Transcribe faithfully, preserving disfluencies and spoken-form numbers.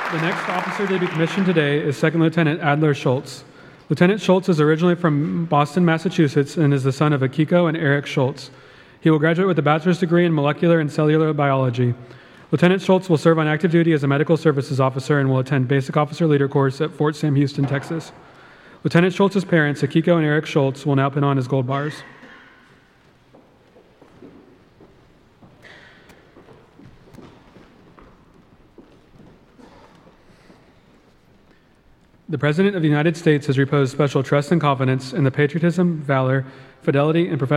The next officer to be commissioned today is Second Lieutenant Adler Schultz. Lieutenant Schultz is originally from Boston, Massachusetts, and is the son of Akiko and Eric Schultz. He will graduate with a bachelor's degree in molecular and cellular biology. Lieutenant Schultz will serve on active duty as a medical services officer and will attend basic officer leader course at Fort Sam Houston, Texas. Lieutenant Schultz's parents, Akiko and Eric Schultz, will now pin on his gold bars. The President of the United States has reposed special trust and confidence in the patriotism, valor, fidelity, and professionalism